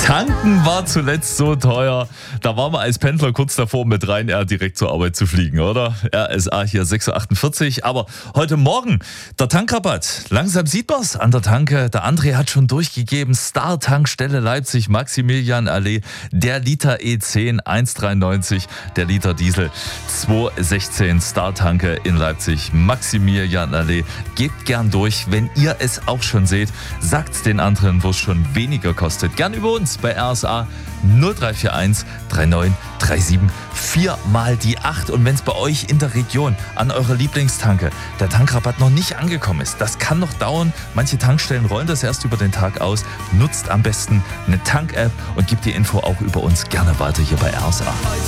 Tanken war zuletzt so teuer. Da war man als Pendler kurz davor, mit Ryanair direkt zur Arbeit zu fliegen, oder? RSA hier 6.48 Uhr. Aber heute Morgen der Tankrabatt. Langsam sieht man's an der Tanke. Der André hat schon durchgegeben. Star-Tankstelle Leipzig, Maximilianallee. Der Liter E10 1,93. Der Liter Diesel 2,16. Star-Tanke in Leipzig, Maximilianallee. Gebt gern durch, wenn ihr es auch schon seht. Sagt's den anderen, wo es schon weniger kostet. Gern über uns bei RSA 0341 39 37 4 mal die 8. Und wenn es bei euch in der Region an eurer Lieblingstanke der Tankrabatt noch nicht angekommen ist, das kann noch dauern. Manche Tankstellen rollen das erst über den Tag aus. Nutzt am besten eine Tank-App und gebt die Info auch über uns gerne weiter hier bei RSA.